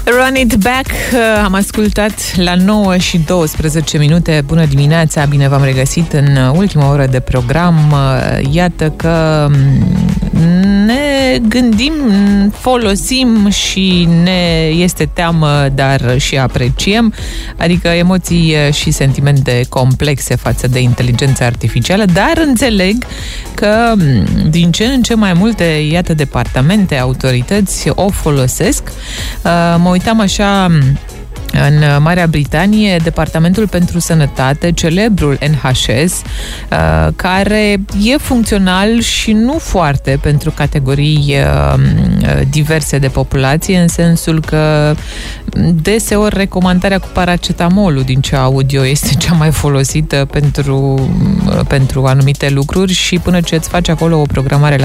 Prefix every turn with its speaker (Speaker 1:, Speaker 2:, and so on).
Speaker 1: Run It Back, am ascultat la 9 și 12 minute. Bună dimineața, bine v-am regăsit în ultima oră de program. Iată că ne gândim, folosim și ne este teamă, dar și apreciem, adică emoții și sentimente complexe față de inteligența artificială, dar înțeleg că din ce în ce mai multe, iată, departamente, autorități o folosesc. Mă uitam așa în Marea Britanie, Departamentul pentru Sănătate, celebrul NHS, care e funcțional și nu foarte pentru categorii diverse de populație, în sensul că deseori recomandarea cu paracetamolul, din ce aud eu, este cea mai folosită pentru anumite lucruri și până ce îți faci acolo o programare